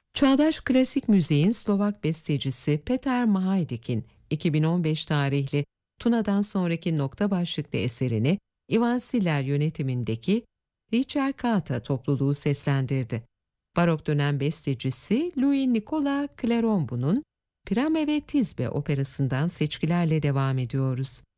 Çağdaş klasik müziğin Slovak bestecisi Peter Mahajdik'in 2015 tarihli Tuna'dan sonraki nokta başlıklı eserini Ivan Siller yönetimindeki Ricercata topluluğu seslendirdi. Barok dönem bestecisi Louis Nicola Clermont-Bunun Pirame ve Tizbe operasından seçkilerle devam ediyoruz.